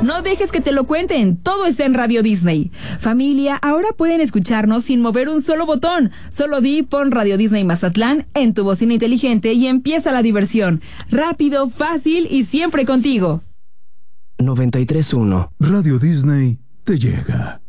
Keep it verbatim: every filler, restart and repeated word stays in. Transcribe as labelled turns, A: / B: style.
A: No dejes que te lo cuenten, todo está en Radio Disney. Familia, ahora pueden escucharnos sin mover un solo botón. Solo di pon Radio Disney Mazatlán en tu bocina inteligente y empieza la diversión. Rápido, fácil y siempre contigo.
B: noventa y tres punto uno
C: Radio Disney te llega.